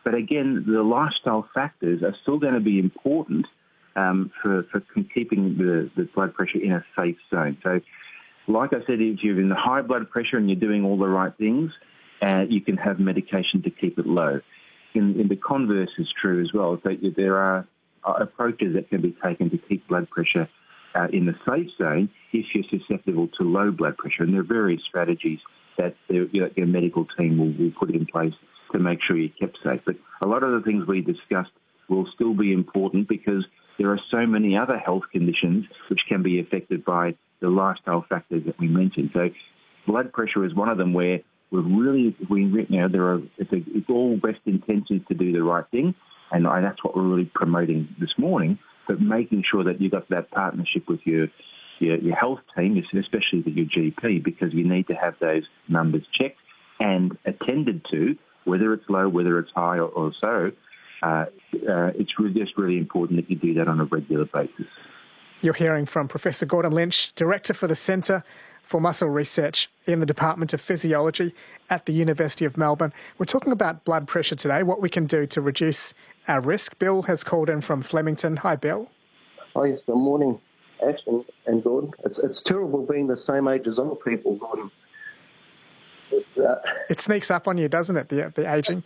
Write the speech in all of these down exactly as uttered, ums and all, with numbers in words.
But again, the lifestyle factors are still going to be important um, for, for keeping the, the blood pressure in a safe zone. So like I said, if you're in the high blood pressure and you're doing all the right things, uh, you can have medication to keep it low. In, in the converse is true as well, that there are approaches that can be taken to keep blood pressure uh, in the safe zone if you're susceptible to low blood pressure. And there are various strategies that the, your medical team will, will put in place to make sure you're kept safe. But a lot of the things we discussed will still be important because there are so many other health conditions which can be affected by the lifestyle factors that we mentioned. So blood pressure is one of them where we're really, we, you know, there are, it's, a, it's all best intentions to do the right thing, and I, that's what we're really promoting this morning, but making sure that you've got that partnership with your, your, your health team, especially with your G P, because you need to have those numbers checked and attended to, whether it's low, whether it's high or, or so. Uh, uh, it's really, just really important that you do that on a regular basis. You're hearing from Professor Gordon Lynch, Director for the Centre for Muscle Research in the Department of Physiology at the University of Melbourne. We're talking about blood pressure today, what we can do to reduce our risk. Bill has called in from Flemington. Hi, Bill. Hi, yes, good morning, Ashton and Gordon. It's it's terrible being the same age as old people, Gordon. It, uh... it sneaks up on you, doesn't it, the, the ageing?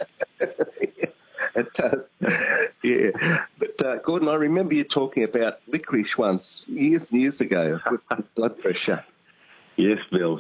It does, yeah. But, uh, Gordon, I remember you talking about licorice once, years and years ago, with blood pressure. Yes, Bill.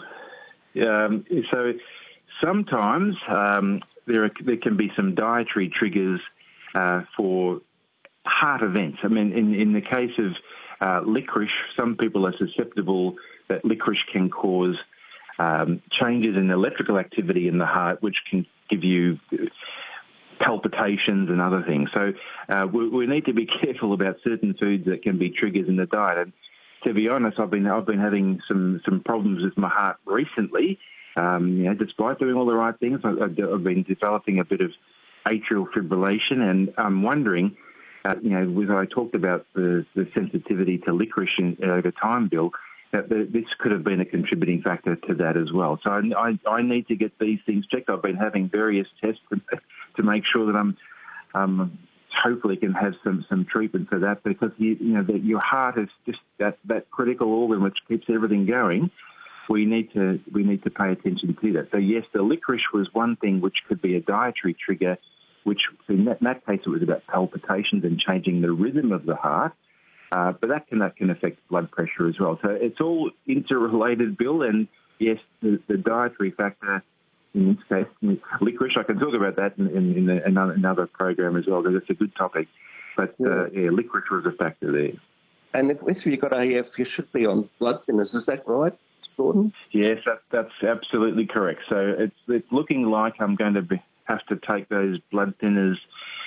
Um, so sometimes um, there, are, there can be some dietary triggers uh, for heart events. I mean, in, in the case of uh, licorice, some people are susceptible that licorice can cause um, changes in electrical activity in the heart, which can give you palpitations and other things. So uh, we, we need to be careful about certain foods that can be triggers in the diet. And to be honest, I've been I've been having some, some problems with my heart recently. Um, you know, despite doing all the right things, I, I've been developing a bit of atrial fibrillation, and I'm wondering, uh, you know, as I talked about the, the sensitivity to licorice in, over time, Bill, that the, this could have been a contributing factor to that as well. So I, I, I need to get these things checked. I've been having various tests to, to make sure that I'm um, hopefully can have some, some treatment for that, because you, you know that your heart is just that, that critical organ which keeps everything going. We need to we need to pay attention to that. So yes, the licorice was one thing which could be a dietary trigger, which in that, in that case it was about palpitations and changing the rhythm of the heart. Uh, but that can that can affect blood pressure as well. So it's all interrelated, Bill. And yes, the, the dietary factor in this case, licorice. I can talk about that in, in, in another, another program as well, because it's a good topic. But uh, yeah, licorice was a factor there. And if, if you've got A F, you should be on blood thinners. Is that right, Gordon? Yes, that, that's absolutely correct. So it's it's looking like I'm going to be, have to take those blood thinners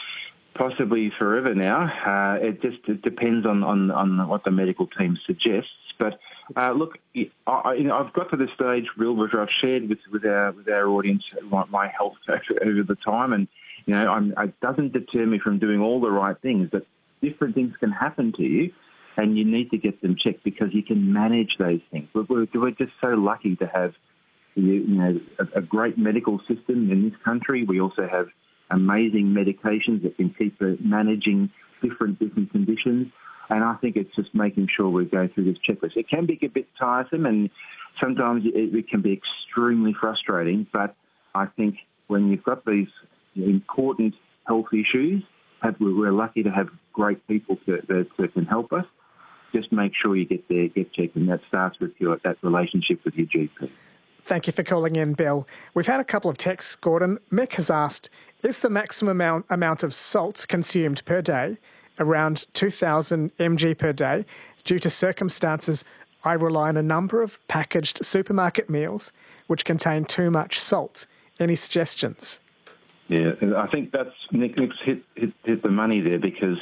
possibly forever now. Uh, it just it depends on, on, on what the medical team suggests. But uh, look, I, you know, I've got to the stage, Bill, where I've shared with, with our with our audience my, my health over the time, and you know, I'm, it doesn't deter me from doing all the right things. But different things can happen to you, and you need to get them checked because you can manage those things. We're, we're, we're just so lucky to have you know a, a great medical system in this country. We also have amazing medications that can keep uh, managing different different conditions. And I think it's just making sure we go through this checklist. It can be a bit tiresome, and sometimes it, it can be extremely frustrating. But I think when you've got these important health issues, we're lucky to have great people to, that, that can help us. Just make sure you get there, get checked, and that starts with your that relationship with your G P. Thank you for calling in, Bill. We've had a couple of texts, Gordon. Mick has asked, is the maximum amount, amount of salt consumed per day around two thousand milligrams per day? Due to circumstances, I rely on a number of packaged supermarket meals which contain too much salt. Any suggestions? Yeah, I think that's Nick, Nick's hit, hit, hit the money there, because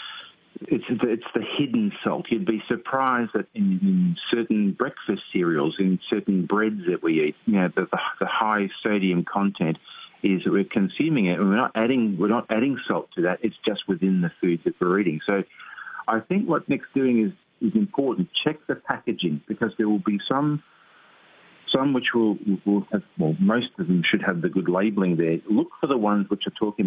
it's it's the hidden salt. You'd be surprised that in, in certain breakfast cereals, in certain breads that we eat, you know, the, the, the high sodium content is that we're consuming it and we're not adding we're not adding salt to that. It's just within the foods that we're eating. So I think what Nick's doing is, is important. Check the packaging, because there will be some some which will will have, well, most of them should have the good labelling there. Look for the ones which are talking